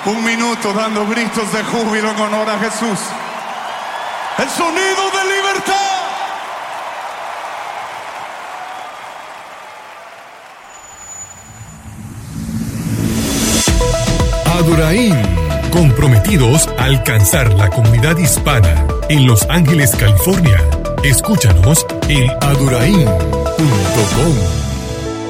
Un minuto dando gritos de júbilo en honor a Jesús. El sonido de libertad. Adoraim, comprometidos a alcanzar la comunidad hispana en Los Ángeles, California. Escúchanos en adoraim.com.